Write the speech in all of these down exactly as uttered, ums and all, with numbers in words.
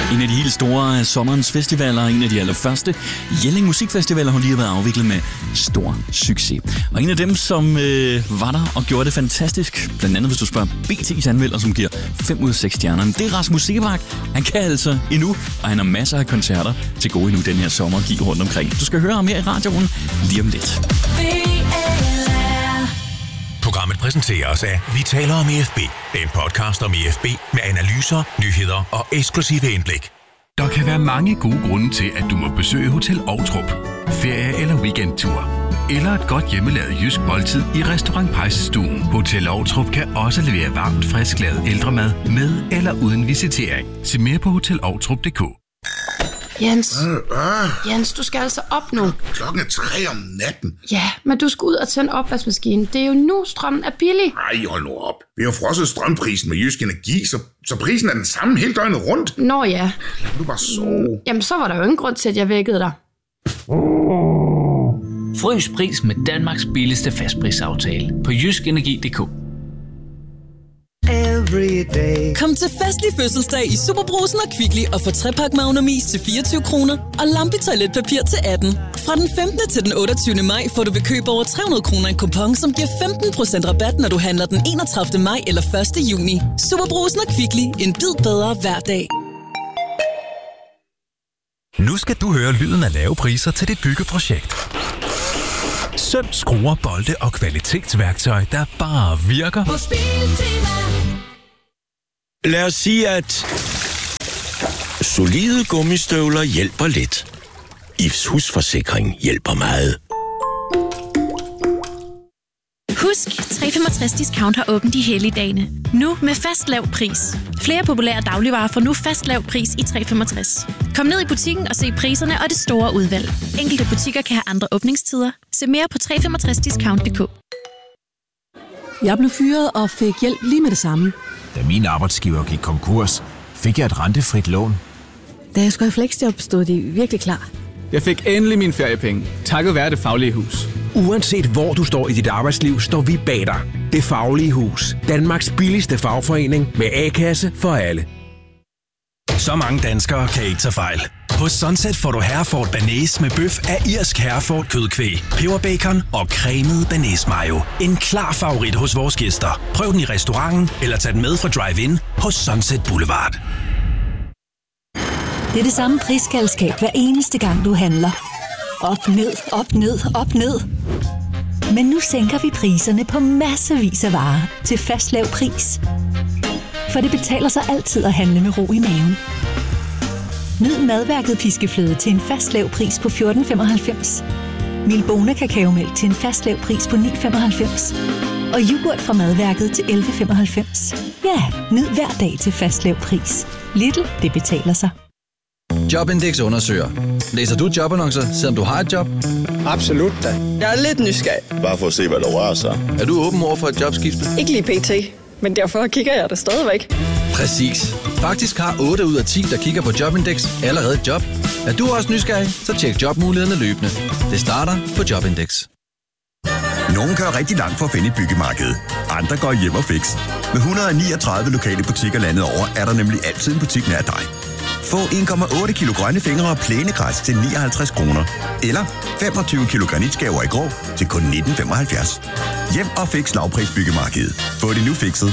En af de helt store sommerens festivaler, en af de allerførste Jelling Musikfestivaler, hun lige har været afviklet med stor succes. Og en af dem, som øh, var der og gjorde det fantastisk, blandt andet hvis du spørger B T's anmelder, som giver fem ud af seks stjerner, det er Rasmus Seebach. Han kan altså endnu, og han har masser af koncerter til gode endnu den her sommer give rundt omkring. Du skal høre ham her i radioen lige om lidt. Programmet præsenteres af Vi taler om E F B. En podcast om E F B med analyser, nyheder og eksklusive indblik. Der kan være mange gode grunde til, at du må besøge Hotel Ovtrup. Ferie eller weekendtur. Eller et godt hjemmelavet jysk måltid i Restaurant Pejsestuen. Hotel Ovtrup kan også levere varmt, frisklavet ældremad med eller uden visitering. Se mere på hotel ovtrup punktum d k. Jens, øh, øh. Jens, du skal altså op nu. Klokken er tre om natten. Ja, men du skal ud og tænde opvaskemaskinen. Det er jo nu, strømmen er billig. Ej, hold nu op. Vi har frosset strømprisen med Jysk Energi, så, så prisen er den samme hele døgnet rundt. Nå ja. Lad du bare sove. Jamen, så var der jo ingen grund til, at jeg vækkede dig. Frys pris med Danmarks billigste fastprisaftale på jysk energi punktum d k. Kom til festlig fødselsdag i Superbrugsen og Kvickly og få tre-pakke Magnomis til fireogtyve kroner og Lambi toiletpapir til atten. Fra den femtende til den otteogtyvende maj får du ved køb over tre hundrede kroner en kupon, som giver femten procent rabat, når du handler den enogtredivte maj eller første juni. Superbrugsen og Kvickly. En bid bedre hver dag. Nu skal du høre lyden af lave priser til dit byggeprojekt. Søm, skruer, bolde og kvalitetsværktøj, der bare virker. Lad os sige, at solide gummistøvler hjælper lidt. I F's husforsikring hjælper meget. Husk, tre femogtres Discount har åbent i helligdagene. Nu med fast lav pris. Flere populære dagligvarer får nu fast lav pris i tre femogtres. Kom ned i butikken og se priserne og det store udvalg. Enkelte butikker kan have andre åbningstider. Se mere på tre femogtres discount punktum d k. Jeg blev fyret og fik hjælp lige med det samme. Da min arbejdsgiver gik konkurs, fik jeg et rentefrit lån. Da jeg skulle i fleksjob, stod de virkelig klar. Jeg fik endelig mine feriepenge, takket være Det Faglige Hus. Uanset hvor du står i dit arbejdsliv, står vi bag dig. Det Faglige Hus. Danmarks billigste fagforening med A-kasse for alle. Så mange danskere kan ikke tage fejl. Hos Sunset får du Hereford Bearnaise med bøf af irsk Hereford kødkvæg, peberbacon og cremet bearnaise mayo. En klar favorit hos vores gæster. Prøv den i restauranten eller tag den med fra drive-in hos Sunset Boulevard. Det er det samme prisskaldskab hver eneste gang du handler. Op, ned, op, ned, op, ned. Men nu sænker vi priserne på massevis af varer til fast lav pris. For det betaler sig altid at handle med ro i maven. Nyd madværket piskefløde til en fast lav pris på fjorten femoghalvfems. Milbona kakaomælk til en fast lav pris på ni femoghalvfems. Og yoghurt fra madværket til elleve femoghalvfems. Ja, nyd hver dag til fast lav pris. Lidl, det betaler sig. Jobindex undersøger. Læser du jobannoncer, selvom du har et job? Absolut da. Jeg er lidt nysgerrig. Bare for at se, hvad der rører sig. Er du åben over for et jobskifte? Ikke lige pt, men derfor kigger jeg det stadigvæk. Præcis. Faktisk har otte ud af ti, der kigger på Jobindex, allerede et job. Er du også nysgerrig, så tjek jobmulighederne løbende. Det starter på Jobindex. Nogle kører rigtig langt for at finde et byggemarked. Andre går hjem og fix. Med et hundrede og niogtredive lokale butikker landet over, er der nemlig altid en butik nær dig. Få en komma otte kilo grønne fingre og plænegræs til nioghalvtreds kroner. Eller femogtyve kilo granitskaver i grå til kun nitten femoghalvfjerds. Hjem og fix lavpris byggemarkedet. Få det nu fikset.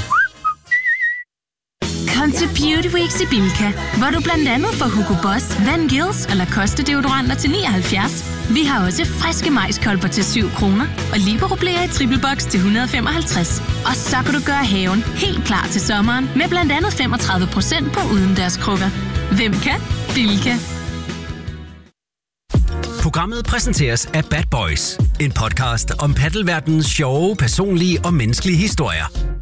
Kom til Beauty Weeks i Bilka, hvor du blandt andet får Hugo Boss, Van Gils og Lacoste deodoranter til nioghalvfjerds. Vi har også friske majskolber til syv kroner og Libero-blæer i triple box til et hundrede og femoghalvtreds. Og så kan du gøre haven helt klar til sommeren med blandt andet femogtredive procent på udendørskrukker. Hvem kan? Bilka. Programmet præsenteres af Bad Boys. En podcast om paddelverdenens sjove, personlige og menneskelige historier.